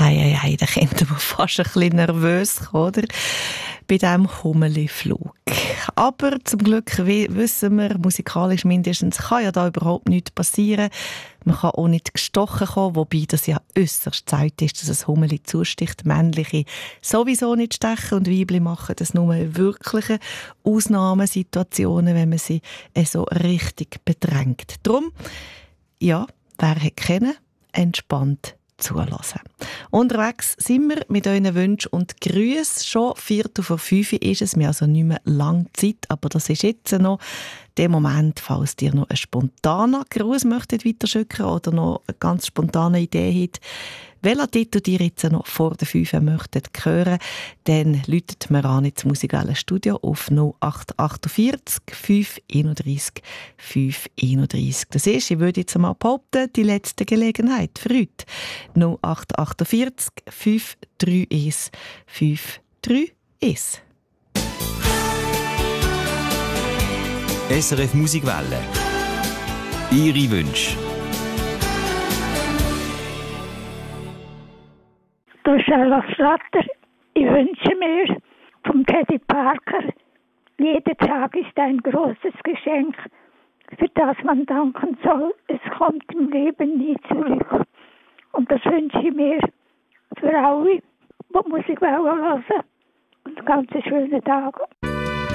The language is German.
Hei, da könnte man fast ein bisschen nervös kommen, oder? Bei diesem Hummeliflug. Aber zum Glück wissen wir, musikalisch mindestens, kann ja da überhaupt nichts passieren. Man kann auch nicht gestochen kommen, wobei das ja äusserst Zeit ist, dass ein Hummeli zusticht. Männliche sowieso nicht stechen und Weibli machen das nur in wirklichen Ausnahmesituationen, wenn man sie so richtig bedrängt. Darum, ja, wer hätte kennen, entspannt zulassen. Unterwegs sind wir mit euren Wünschen und Grüßen. Schon 4:45 ist es, wir also nicht mehr lange Zeit, aber das ist jetzt noch der Moment, falls ihr noch einen spontanen Gruß möchtet weiterschicken oder noch eine ganz spontane Idee habt, welcher Titel ihr jetzt noch vor der 5 möchtet hören, dann läutet mir an ins musikale Studio auf 0848 531 531. Das ist, ich würde jetzt mal behaupten, die letzte Gelegenheit für heute. 0848 531 531. SRF Musikwelle. Ihre Wünsche. Du Charlotte Slatter, ich wünsche mir vom Teddy Parker, jeder Tag ist ein großes Geschenk, für das man danken soll. Es kommt im Leben nie zurück. Und das wünsche ich mir für alle, die Musik hören. Und ganz schöne Tage.